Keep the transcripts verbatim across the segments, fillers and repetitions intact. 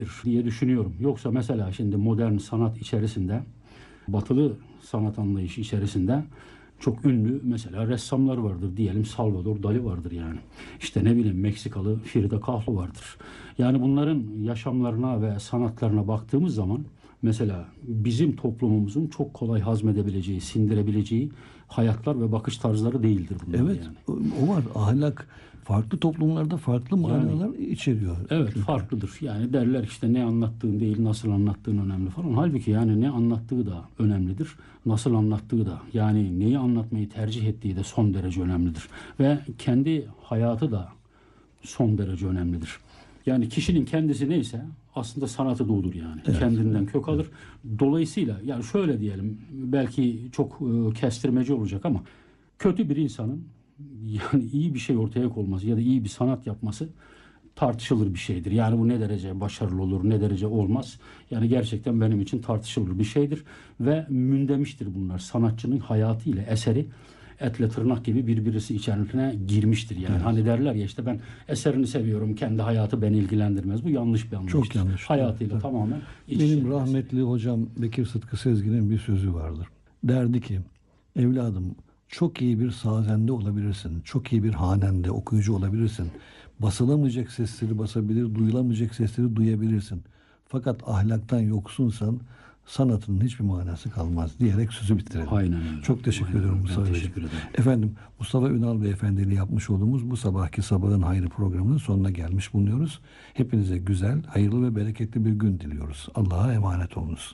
diye düşünüyorum. Yoksa mesela şimdi modern sanat içerisinde, batılı sanat anlayışı içerisinde çok ünlü mesela ressamlar vardır. Diyelim Salvador Dali vardır yani. İşte ne bileyim Meksikalı Frida Kahlo vardır. Yani bunların yaşamlarına ve sanatlarına baktığımız zaman mesela bizim toplumumuzun çok kolay hazmedebileceği, sindirebileceği hayatlar ve bakış tarzları değildir bunlar Evet, yani. o o var. Ahlak farklı toplumlarda farklı manalar içeriyor. Evet, Çünkü. farklıdır. Yani derler işte ne anlattığın değil nasıl anlattığın önemli falan. Halbuki yani ne anlattığı da önemlidir. Nasıl anlattığı da, yani neyi anlatmayı tercih ettiği de son derece önemlidir. Ve kendi hayatı da son derece önemlidir. Yani kişinin kendisi neyse aslında sanatı da odur yani. Evet, Kendinden evet, kök alır. Dolayısıyla yani şöyle diyelim, belki çok e, kestirmeci olacak ama kötü bir insanın yani iyi bir şey ortaya koyması ya da iyi bir sanat yapması tartışılır bir şeydir. Yani bu ne derece başarılı olur, ne derece olmaz. Yani gerçekten benim için tartışılır bir şeydir ve mündemiştir bunlar. Sanatçının hayatı ile eseri etle tırnak gibi birbirisi içerisine girmiştir. Yani Evet. hani derler ya işte ben eserini seviyorum, kendi hayatı beni ilgilendirmez. Bu yanlış bir anlayıştır. Çok yanlış. Hayatıyla Evet. tamamen iç Benim içe. rahmetli hocam Bekir Sıtkı Sezgin'in bir sözü vardır. Derdi ki, evladım çok iyi bir sazende olabilirsin. Çok iyi bir hanende okuyucu olabilirsin. Basılamayacak sesleri basabilir, duyulamayacak sesleri duyabilirsin. Fakat ahlaktan yoksunsan sanatının hiçbir manası kalmaz diyerek sözü bitirelim. Aynen öyle. Çok teşekkür Aynen ediyorum öyle. Ben Mustafa Bey. teşekkür ederim. Efendim, Mustafa Ünal Beyefendi ile yapmış olduğumuz bu sabahki Sabahın Hayrı programının sonuna gelmiş bulunuyoruz. Hepinize güzel, hayırlı ve bereketli bir gün diliyoruz. Allah'a emanet olunuz.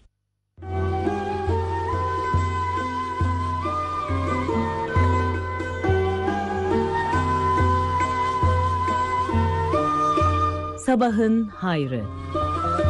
Sabahın Hayrı.